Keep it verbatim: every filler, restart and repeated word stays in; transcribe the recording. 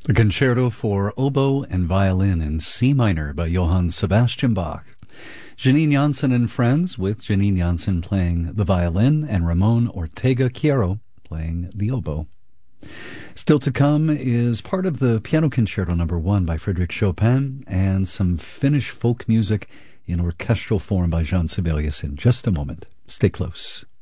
The Concerto for Oboe and Violin in C minor by Johann Sebastian Bach. Janine Janssen and Friends, with Janine Janssen playing the violin and Ramon Ortega Quiero playing the oboe. Still to come is part of the Piano Concerto number one by Frédéric Chopin and some Finnish folk music in orchestral form by Jean Sibelius in just a moment. Stay close.